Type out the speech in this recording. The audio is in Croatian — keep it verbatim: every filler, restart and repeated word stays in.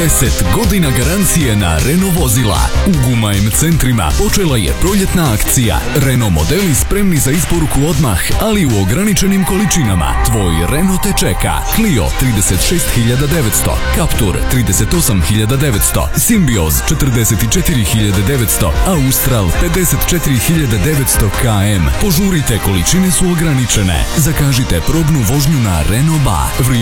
deset godina garancije na Renault vozila. U Guma M centrima počela je proljetna akcija. Renault modeli spremni za isporuku odmah, ali u ograničenim količinama. Tvoj Renault te čeka. Clio trideset šest hiljada devetsto, Captur trideset osam hiljada devetsto, Symbioz četrdeset četiri hiljade devetsto, Austral pedeset četiri hiljade devetsto km. Požurite, količine su ograničene. Zakažite probnu vožnju na Renault Ba.